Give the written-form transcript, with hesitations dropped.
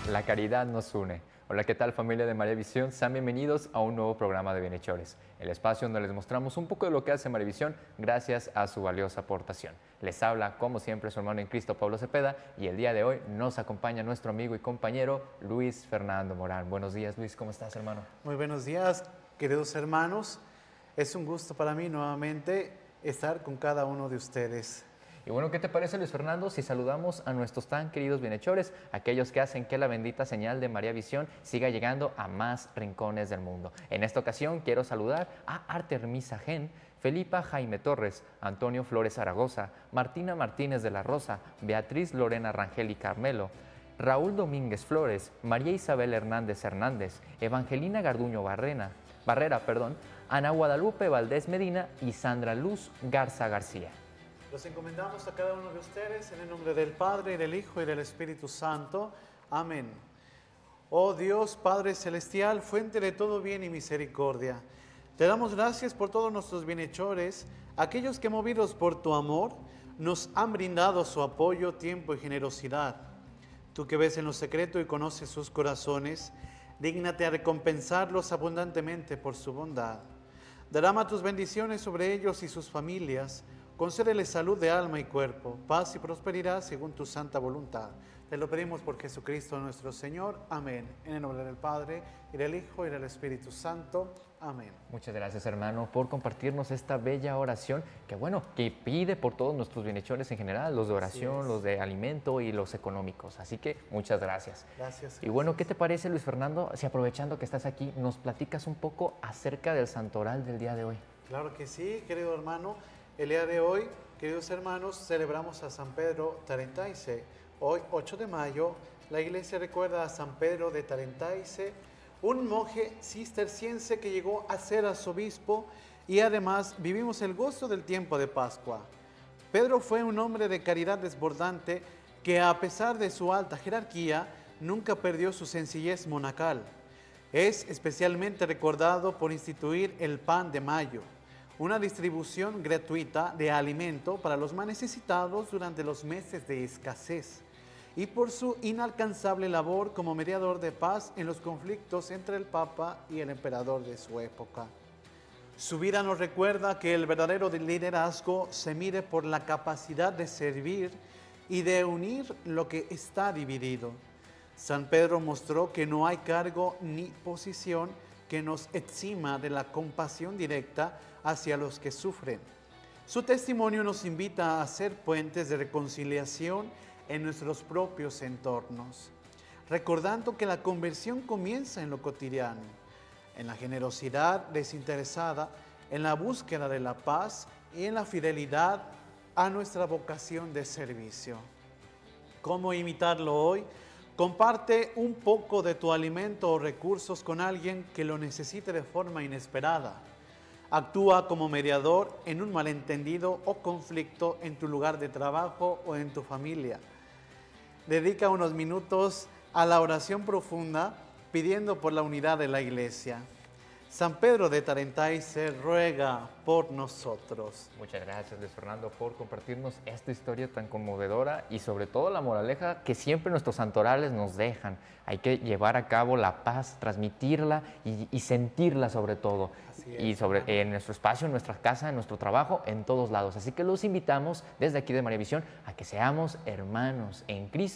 La caridad nos une. Hola, ¿qué tal familia de María Visión? Sean bienvenidos a un nuevo programa de Bienhechores, el espacio donde les mostramos un poco de lo que hace María Visión gracias a su valiosa aportación. Les habla, como siempre, su hermano en Cristo, Pablo Cepeda, y el día de hoy nos acompaña nuestro amigo y compañero Luis Fernando Morán. Buenos días, Luis, ¿cómo estás, hermano? Muy buenos días, queridos hermanos. Es un gusto para mí nuevamente estar con cada uno de ustedes. Y bueno, ¿qué te parece, Luis Fernando, si saludamos a nuestros tan queridos bienhechores, aquellos que hacen que la bendita señal de María Visión siga llegando a más rincones del mundo? En esta ocasión quiero saludar a Artemisa Gen, Felipa Jaime Torres, Antonio Flores Zaragoza, Martina Martínez de la Rosa, Beatriz Lorena Rangel y Carmelo, Raúl Domínguez Flores, María Isabel Hernández Hernández, Evangelina Garduño Barrera, Ana Guadalupe Valdés Medina y Sandra Luz Garza García. Los encomendamos a cada uno de ustedes en el nombre del Padre, y del Hijo, y del Espíritu Santo. Amén. Oh Dios, Padre Celestial, fuente de todo bien y misericordia, te damos gracias por todos nuestros bienhechores, aquellos que movidos por tu amor, nos han brindado su apoyo, tiempo y generosidad. Tú que ves en lo secreto y conoces sus corazones, dígnate a recompensarlos abundantemente por su bondad. Derrama tus bendiciones sobre ellos y sus familias. Concédeles salud de alma y cuerpo, paz y prosperidad según tu santa voluntad. Te lo pedimos por Jesucristo nuestro Señor. Amén. En el nombre del Padre, y del Hijo, y del Espíritu Santo. Amén. Muchas gracias, hermano, por compartirnos esta bella oración que pide por todos nuestros bienhechores en general, los de oración, los de alimento y los económicos. Así que muchas gracias. Gracias. Y bueno, ¿qué te parece, Luis Fernando, si aprovechando que estás aquí, nos platicas un poco acerca del santoral del día de hoy? Claro que sí, querido hermano. El día de hoy, queridos hermanos, celebramos a San Pedro Tarentaise. Hoy, 8 de mayo, la iglesia recuerda a San Pedro de Tarentaise, un monje cisterciense que llegó a ser arzobispo, y además vivimos el gozo del tiempo de Pascua. Pedro fue un hombre de caridad desbordante que, a pesar de su alta jerarquía, nunca perdió su sencillez monacal. Es especialmente recordado por instituir el pan de mayo, una distribución gratuita de alimento para los más necesitados durante los meses de escasez, y por su inalcanzable labor como mediador de paz en los conflictos entre el Papa y el emperador de su época. Su vida nos recuerda que el verdadero liderazgo se mide por la capacidad de servir y de unir lo que está dividido. San Pedro mostró que no hay cargo ni posición que nos exima de la compasión directa hacia los que sufren. Su testimonio nos invita a hacer puentes de reconciliación en nuestros propios entornos, recordando que la conversión comienza en lo cotidiano, en la generosidad desinteresada, en la búsqueda de la paz y en la fidelidad a nuestra vocación de servicio. ¿Cómo imitarlo hoy? Comparte un poco de tu alimento o recursos con alguien que lo necesite de forma inesperada. Actúa como mediador en un malentendido o conflicto en tu lugar de trabajo o en tu familia. Dedica unos minutos a la oración profunda pidiendo por la unidad de la iglesia. San Pedro de Tarentaise ruega por nosotros. Muchas gracias, Luis Fernando, por compartirnos esta historia tan conmovedora y sobre todo la moraleja que siempre nuestros santorales nos dejan. Hay que llevar a cabo la paz, transmitirla y sentirla sobre todo. Y en nuestro espacio, en nuestra casa, en nuestro trabajo, en todos lados. Así que los invitamos desde aquí de María Visión a que seamos hermanos en Cristo